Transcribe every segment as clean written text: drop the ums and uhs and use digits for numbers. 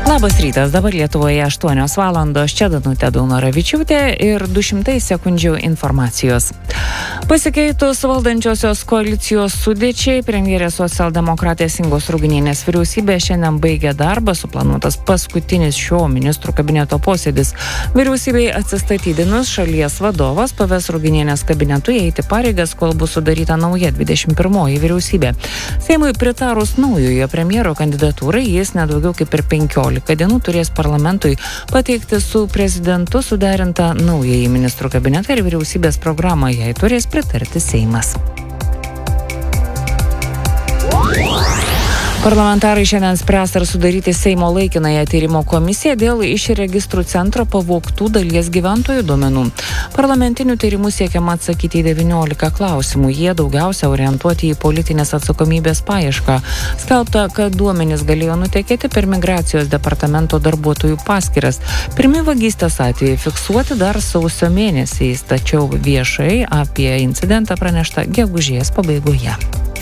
Labas rytas, dabar Lietuvoje 8 valandos, čia Danutė Daunoravičiūtė ir 200 sekundžių informacijos. Pasikeitus valdančiosios koalicijos sudėčiai, premjerės socialdemokratės Ingos Ruginienės vyriausybė šiandien baigė darbą, suplanuotas paskutinis šio ministrų kabineto posėdis. Vyriausybei atsistatydinus šalies vadovas paves Ruginienės kabinetui eiti pareigas, kol bus sudaryta nauja 21 vyriausybė. Seimui pritarus naujojo premjero kandidatūrai, jis nedaugiau kaip per 15 dienų turės parlamentui pateikti su prezidentu suderintą naująjį ministrų kabinetą ir vyriausybės programą, jai turės pritarti Seimas. Parlamentarai šiandien spręs ar sudaryti Seimo laikinąją tyrimo komisiją dėl iš registrų centro pavogtų dalies gyventojų duomenų. Parlamentinių tyrimų siekiama atsakyti į 19 klausimų. Jie daugiausia orientuoti į politinės atsakomybės paiešką. Skelbta, kad duomenys galėjo nutekėti per migracijos departamento darbuotojų paskyras. Pirmi vagystės atvejai fiksuoti dar sausio mėnesiais, tačiau viešai apie incidentą pranešta gegužės pabaigoje.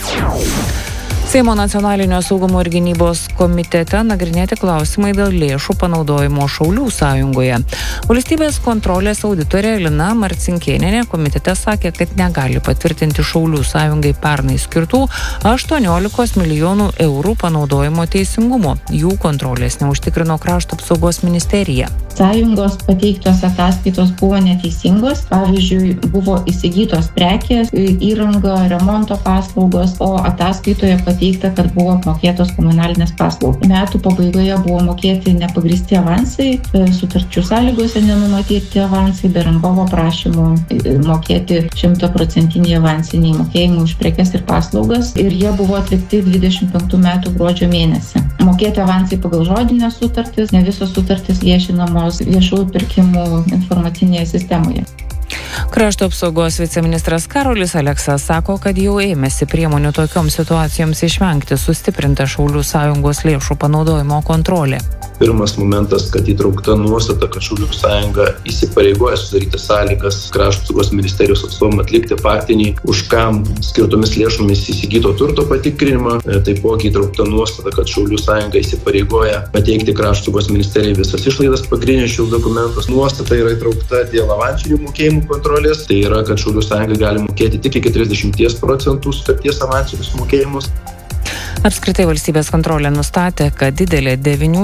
Seimo nacionalinio saugumo ir gynybos komitete nagrinėti klausimai dėl lėšų panaudojimo Šaulių sąjungoje. Valstybės kontrolės auditorė Lina Marcinkėnienė komitete sakė, kad negali patvirtinti Šaulių sąjungai pernai skirtų 18 milijonų eurų panaudojimo teisingumo. Jų kontrolės neužtikrino Krašto apsaugos ministerija. Sąjungos pateiktos ataskaitos buvo neteisingos. Pavyzdžiui, buvo įsigytos prekės, įranga, remonto paslaugos, o ataskaitoje pateikta, kad buvo apmokėtos komunalinės paslaugos. Metų pabaigoje buvo mokėti nepagrįsti avansai, sutarčių sąlygose nenumatyti avansai, be rangovo prašymų mokėti 100% avansiniai mokėjimai už prekes ir paslaugas, ir jie buvo atlikti 25 metų gruodžio mėnesį. Mokėti avansai pagal žodinės sutartis, ne visos sutartis viešinamos viešųjų pirkimų informacinėje sistemoje. Krašto apsaugos viceministras Karolis Aleksas sako, kad jau ėmėsi priemonių tokioms situacijoms išvengti, sustiprinta Šaulių sąjungos lėšų panaudojimo kontrolė. Pirmas momentas, kad įtraukta nuostata, kad Šaulių sąjunga įsipareigoja sudaryti sąlygas Krašto apsaugos ministerijos atstovam atlikti faktinį už kam skirtomis lėšomis įsigyto turto patikrinimą. Taipogi įtraukta nuostata, kad Šaulių sąjunga įsipareigoja pateikti Krašto apsaugos ministerijai visas išlaidas pagrindinius dokumentus. Nuostata yra įtraukta dėl avansinių mokėjimų kontrolės. Tai yra, kad Šaulių sąjunga gali mokėti tik iki 30% sutarties avansinius mokėjimus. Apskritai valstybės kontrolė nustatė, kad didelė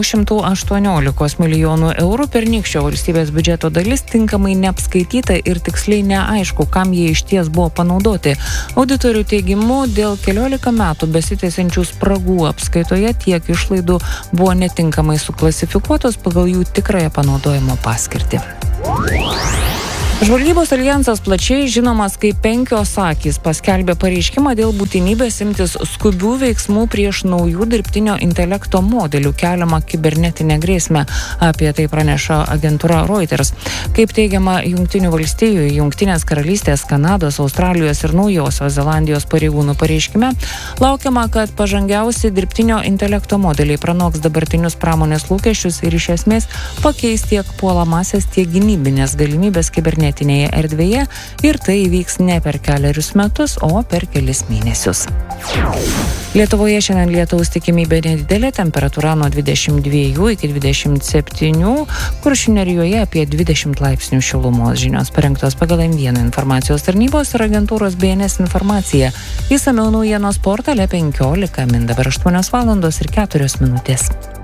918 milijonų eurų pernykščio valstybės biudžeto dalis tinkamai neapskaityta ir tiksliai neaišku, kam jie išties buvo panaudoti. Auditorių teigimu, dėl keliolika metų besitęsiančių spragų apskaitoje tiek išlaidų buvo netinkamai suklasifikuotos pagal jų tikrąją panaudojimo paskirtį. Žvalgybos alijansas plačiai žinomas kaip 5 akys paskelbė pareiškimą dėl būtinybės imtis skubių veiksmų prieš naujų dirbtinio intelekto modelių keliamą kibernetinę grėsmę. Apie tai praneša agentūra Reuters. Kaip teigiama Jungtinių valstijų, Jungtinės karalystės, Kanados, Australijos ir Naujosios Zelandijos pareigūnų pareiškime, laukiama, kad pažangiausi dirbtinio intelekto modeliai pranoks dabartinius pramonės lūkesčius ir iš esmės pakeis tiek puolamasias, tiek gynybinės galimybės kibernetinėje erdvėje, ir tai įvyks ne per keliarius metus, o per kelis mėnesius. Lietuvoje šiandien lietaus tikimybė nedidelė, temperatūra nuo 22 iki 27, Kuršių nerijoje apie 20 laipsnių šilumos. Žinios parengtos pagal M1 informacijos tarnybos ir agentūros BNS informacija. Išsamiau naujienos portale 15 min. Dabar 8 valandos ir 4 minutės.